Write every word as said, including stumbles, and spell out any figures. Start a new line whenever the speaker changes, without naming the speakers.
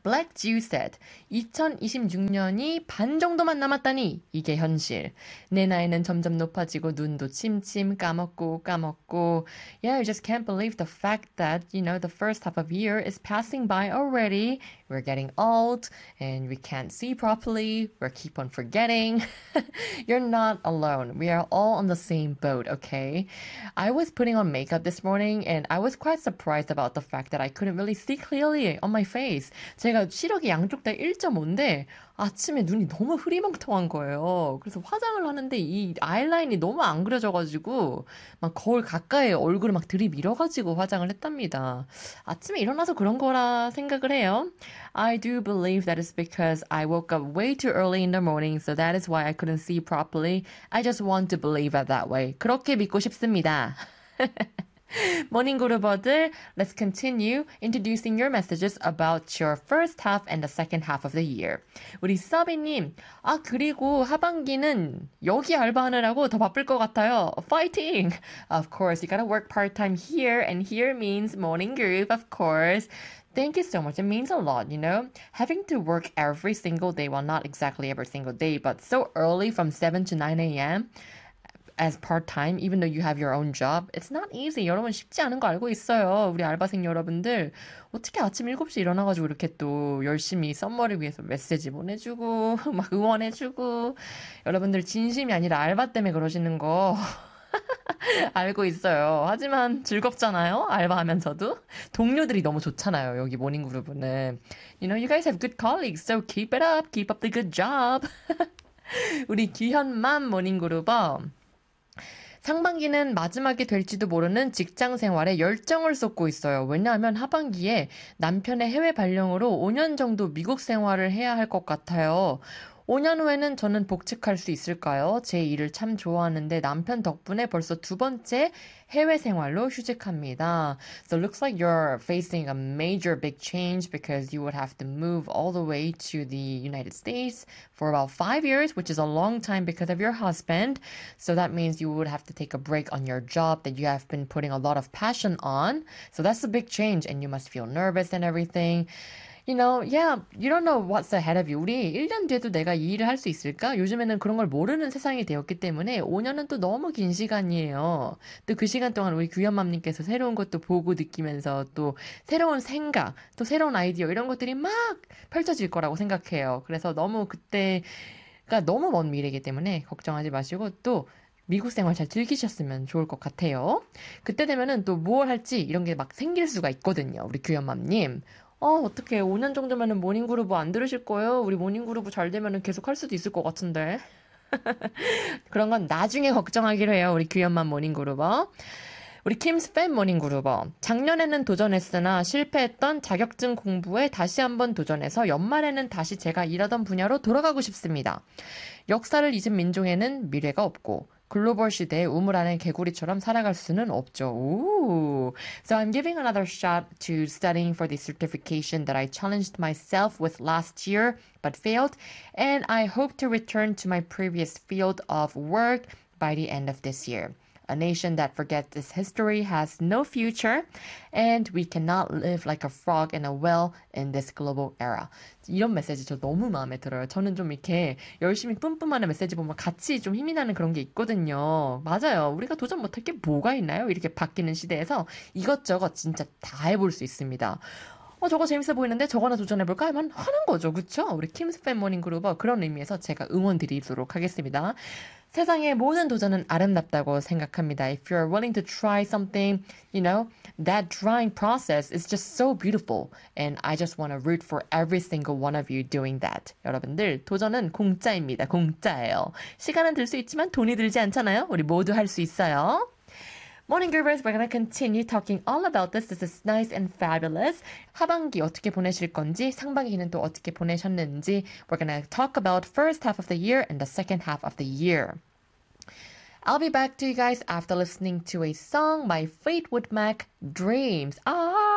Black Jew said, 이천이십육 년이 반 정도만 남았다니 이게 현실. 내 나이는 점점 높아지고 눈도 침침 까먹고 까먹고. Yeah, I just can't believe the fact that, you know, the first half of year is passing by already. We're getting old and we can't see properly. We keep on forgetting. You're not alone. We are all on the same boat, okay? I was putting on makeup this morning and I was quite surprised about the fact that I couldn't really see clearly on my face. 제가 시력이 양쪽 다 일 점 오인데 아침에 눈이 너무 흐리멍텅한 거예요. 그래서 화장을 하는데 이 아이라인이 너무 안 그려져가지고 막 거울 가까이 얼굴을 막 들이밀어가지고 화장을 했답니다. 아침에 일어나서 그런 거라 생각을 해요. I do believe that it's because I woke up way too early in the morning, so that is why I couldn't see properly. I just want to believe it that way. 그렇게 믿고 싶습니다. 모닝 그루버들, let's continue introducing your messages about your first half and the second half of the year. 우리 서비님, 아 그리고 하반기는 여기 알바하느라고 더 바쁠 것 같아요. Fighting! Of course, you gotta work part-time here, and here means morning group, of course. Thank you so much. It means a lot, you know? Having to work every single day, well, not exactly every single day, but so early from seven to nine a.m., as part-time, even though you have your own job, it's not easy. 여러분 쉽지 않은 거 알고 있어요. 우리 알바생 여러분들 어떻게 아침 일곱 시에 일어나가지고 이렇게 또 열심히 썸머를 위해서 메시지 보내주고 막 응원해주고 여러분들 진심이 아니라 알바 때문에 그러시는 거 알고 있어요. 하지만 즐겁잖아요. 알바하면서도. 동료들이 너무 좋잖아요. 여기 모닝그룹은. You know, you guys have good colleagues, so keep it up. Keep up the good job. 우리 귀현맘 모닝그룹어. 상반기는 마지막이 될지도 모르는 직장 생활에 열정을 쏟고 있어요. 왜냐하면 하반기에 남편의 해외 발령으로 오 년 정도 미국 생활을 해야 할 것 같아요. 오 년 후에는 저는 복직할 수 있을까요? 제 일을 참 좋아하는데 남편 덕분에 벌써 두 번째 해외 생활로 휴직합니다. So it looks like you're facing a major big change because you would have to move all the way to the United States for about five years, which is a long time because of your husband. So that means you would have to take a break on your job that you have been putting a lot of passion on. So that's a big change and you must feel nervous and everything. You know, yeah, you don't know what's ahead of you. 우리 일 년 뒤에도 내가 이 일을 할 수 있을까? 요즘에는 그런 걸 모르는 세상이 되었기 때문에 오 년은 또 너무 긴 시간이에요. 또 그 시간 동안 우리 규현맘님께서 새로운 것도 보고 느끼면서 또 새로운 생각, 또 새로운 아이디어 이런 것들이 막 펼쳐질 거라고 생각해요. 그래서 너무 그때가 너무 먼 미래이기 때문에 걱정하지 마시고 또 미국 생활 잘 즐기셨으면 좋을 것 같아요. 그때 되면은 또 뭘 할지 이런 게 막 생길 수가 있거든요. 우리 규현맘님. 어, 어떡해. 오 년 정도면은 모닝그루브 안 들으실 거예요? 우리 모닝그루브 잘 되면은 계속 할 수도 있을 것 같은데. 그런 건 나중에 걱정하기로 해요. 우리 규현맘 모닝그루버. 우리 킴스팬 모닝그루버. 작년에는 도전했으나 실패했던 자격증 공부에 다시 한번 도전해서 연말에는 다시 제가 일하던 분야로 돌아가고 싶습니다. 역사를 잊은 민족에는 미래가 없고 글로벌 시대에 우물 안의 개구리처럼 살아갈 수는 없죠. Ooh. So I'm giving another shot to studying for the certification that I challenged myself with last year but failed, and I hope to return to my previous field of work by the end of this year. A nation that forgets its history has no future, and we cannot live like a frog in a well in this global era. 이런 메시지 저 너무 마음에 들어요. 저는 좀 이렇게 열심히 뿜뿜하는 메시지 보면 같이 좀 힘이 나는 그런 게 있거든요. 맞아요. 우리가 도전 못할 게 뭐가 있나요? 이렇게 바뀌는 시대에서 이것저것 진짜 다 해볼 수 있습니다. 어, 저거 재밌어 보이는데 저거 하나 도전해볼까 하면 하는 거죠. 그쵸? 우리 킴스팬 모닝그룹 그런 의미에서 제가 응원 드리도록 하겠습니다. 세상의 모든 도전은 아름답다고 생각합니다. If you're willing to try something, you know, that trying process is just so beautiful. And I just want to root for every single one of you doing that. 여러분들, 도전은 공짜입니다. 공짜예요. 시간은 들 수 있지만 돈이 들지 않잖아요. 우리 모두 할 수 있어요. Morning Groovers, we're going to continue talking all about this. This is nice and fabulous. 하반기 어떻게 보내실 건지, 상반기는 또 어떻게 보내셨는지. We're going to talk about first half of the year and the second half of the year. I'll be back to you guys after listening to a song by Fleetwood Mac, Dreams. 아,